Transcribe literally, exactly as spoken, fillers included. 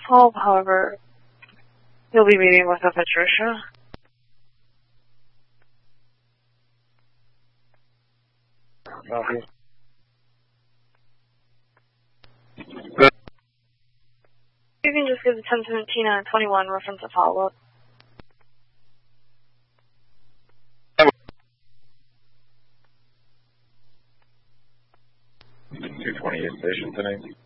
twelve, however, you'll be meeting with a Patricia. Copy. Good. You can just give the ten seventeen and twenty-one reference a follow-up. two twenty-eight station tonight.